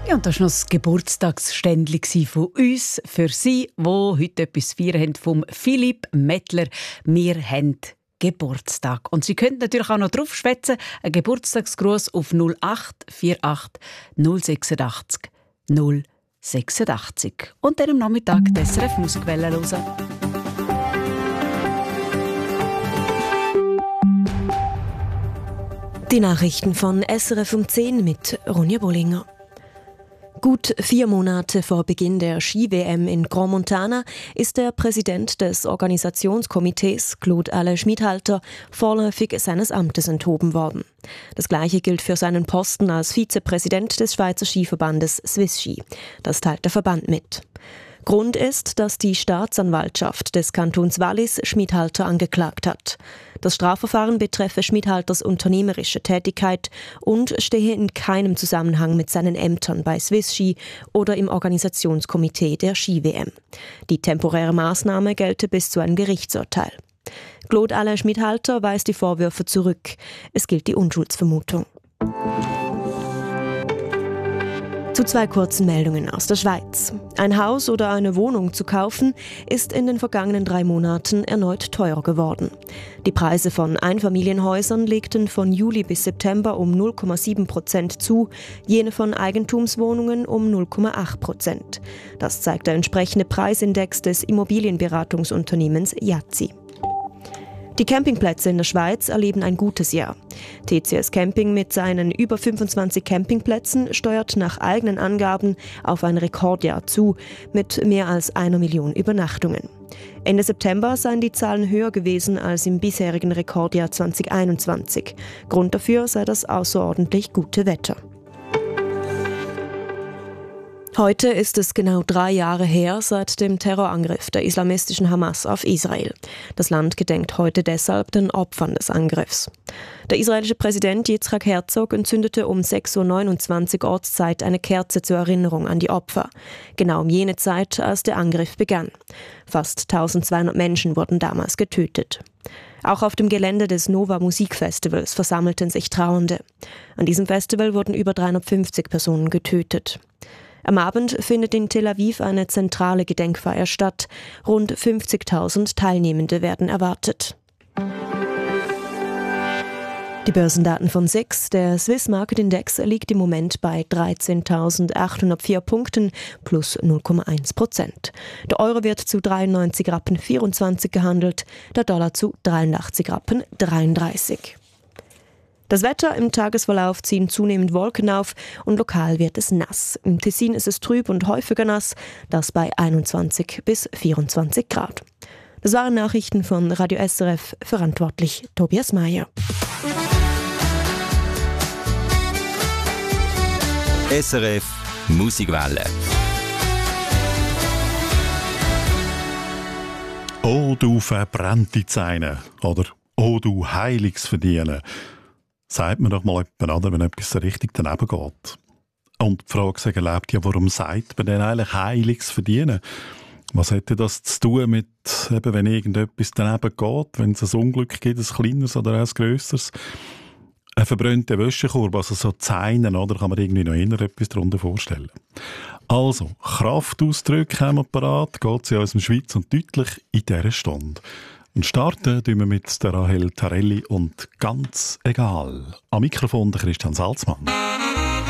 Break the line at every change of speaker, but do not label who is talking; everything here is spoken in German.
Ja, und das war noch das Geburtstagsständchen von uns, für Sie, die heute etwas feiern haben, vom Philipp Mettler. Wir haben Geburtstag. Und Sie können natürlich auch noch drauf schwätzen. Ein Geburtstagsgruß auf 0848 086 086. Und dann am Nachmittag die SRF Musikwelle hören.
Die Nachrichten von SRF um 10 mit Ronja Bollinger. Gut 4 Monate vor Beginn der Ski-WM in Grand Montana ist der Präsident des Organisationskomitees, Claude-Alain Schmidhalter, vorläufig seines Amtes enthoben worden. Das Gleiche gilt für seinen Posten als Vizepräsident des Schweizer Skiverbandes Swiss Ski. Das teilt der Verband mit. Grund ist, dass die Staatsanwaltschaft des Kantons Wallis Schmidhalter angeklagt hat. Das Strafverfahren betreffe Schmidhalters unternehmerische Tätigkeit und stehe in keinem Zusammenhang mit seinen Ämtern bei Swiss Ski oder im Organisationskomitee der Ski-WM. Die temporäre Maßnahme gelte bis zu einem Gerichtsurteil. Claude-Alain Schmidhalter weist die Vorwürfe zurück. Es gilt die Unschuldsvermutung. Zu 2 kurzen Meldungen aus der Schweiz. Ein Haus oder eine Wohnung zu kaufen, ist in den vergangenen 3 Monaten erneut teurer geworden. Die Preise von Einfamilienhäusern legten von Juli bis September um 0,7% zu, jene von Eigentumswohnungen um 0,8%. Das zeigt der entsprechende Preisindex des Immobilienberatungsunternehmens Yazzi. Die Campingplätze in der Schweiz erleben ein gutes Jahr. TCS Camping mit seinen über 25 Campingplätzen steuert nach eigenen Angaben auf ein Rekordjahr zu, mit mehr als 1 Million Übernachtungen. Ende September seien die Zahlen höher gewesen als im bisherigen Rekordjahr 2021. Grund dafür sei das außerordentlich gute Wetter. Heute ist es genau 3 Jahre her seit dem Terrorangriff der islamistischen Hamas auf Israel. Das Land gedenkt heute deshalb den Opfern des Angriffs. Der israelische Präsident Yitzhak Herzog entzündete um 6:29 Uhr Ortszeit eine Kerze zur Erinnerung an die Opfer. Genau um jene Zeit, als der Angriff begann. Fast 1200 Menschen wurden damals getötet. Auch auf dem Gelände des Nova Musikfestivals versammelten sich Trauernde. An diesem Festival wurden über 350 Personen getötet. Am Abend findet in Tel Aviv eine zentrale Gedenkfeier statt. Rund 50.000 Teilnehmende werden erwartet. Die Börsendaten von SIX. Der Swiss Market Index liegt im Moment bei 13.804 Punkten plus 0,1%. Der Euro wird zu 93,24 Rappen gehandelt, der Dollar zu 83,33 Rappen. Das Wetter: im Tagesverlauf ziehen zunehmend Wolken auf und lokal wird es nass. Im Tessin ist es trüb und häufiger nass, das bei 21 bis 24 Grad. Das waren Nachrichten von Radio SRF, verantwortlich Tobias Meyer.
SRF Musikwelle.
«Oh, du verbrannte Zeine» oder «Oh, du Heiliges verdienen». Sagt man doch mal jemand, wenn etwas so richtig daneben geht. Und die Frage sich erlaubt, ja, warum sagt man denn eigentlich Heiliges verdienen? Was hätte das zu tun mit, eben, wenn irgendetwas daneben geht, wenn es ein Unglück gibt, ein kleines oder ein grösseres? Ein verbrannter Wäschekorb, also so Zeinen, oder? Kann man irgendwie noch eher etwas darunter vorstellen. Also, Kraftausdrücke haben wir parat, geht es in unserem Schweiz und deutlich in dieser Stunde. Und starten tun wir mit der Rahel Tarelli und «Ganz egal». Am Mikrofon der Christian Salzmann.